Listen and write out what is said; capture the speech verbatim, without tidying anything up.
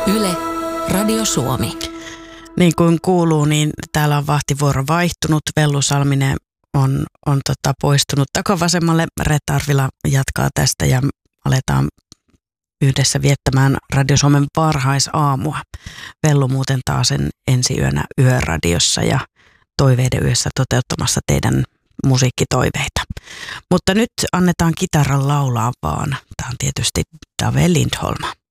Yle, Radio Suomi. Niin kuin kuuluu, niin täällä on vahtivuoro vaihtunut. Vellu Salminen on, on tota poistunut takavasemmalle. Reetta Arvila jatkaa tästä ja aletaan yhdessä viettämään Radio Suomen varhaisaamua. Vellu muuten taas sen ensi yönä Yöradiossa ja Toiveiden yössä toteuttamassa teidän musiikkitoiveita. Mutta nyt annetaan kitaran laulaa vaan. Tämä on tietysti Dave Lindholm.